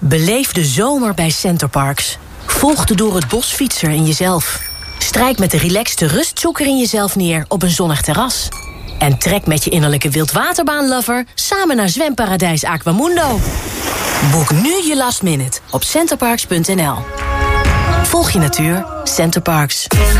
Beleef de zomer bij Centerparks. Volg de door het bos fietser in jezelf. Strijk met de relaxte rustzoeker in jezelf neer op een zonnig terras. En trek met je innerlijke wildwaterbaanlover samen naar zwemparadijs Aquamundo. Boek nu je last minute op centerparks.nl. Volg je natuur, Centerparks.